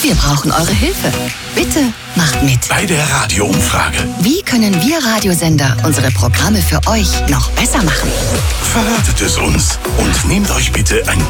Wir brauchen eure Hilfe. Bitte macht mit. Bei der Radioumfrage. Wie können wir Radiosender unsere Programme für euch noch besser machen? Verratet es uns und nehmt euch bitte ein